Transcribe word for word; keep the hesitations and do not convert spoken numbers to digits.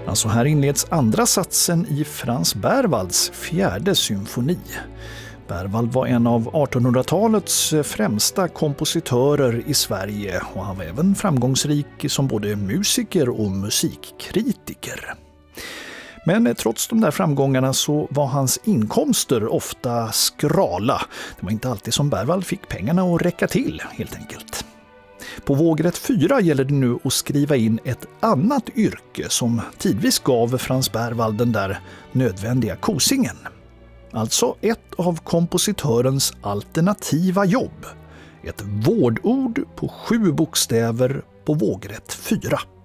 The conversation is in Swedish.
Alltså här inleds andra satsen i Franz Berwalds fjärde symfoni. Berwald var en av artonhundratalets främsta kompositörer i Sverige och han var även framgångsrik som både musiker och musikkritiker. Men trots de där framgångarna så var hans inkomster ofta skrala. Det var inte alltid som Berwald fick pengarna att räcka till, helt enkelt. På vågrätt fyra gäller det nu att skriva in ett annat yrke som tidvis gav Franz Berwald den där nödvändiga kosingen. Alltså ett av kompositörens alternativa jobb. Ett vårdord på sju bokstäver på vågrätt fyra.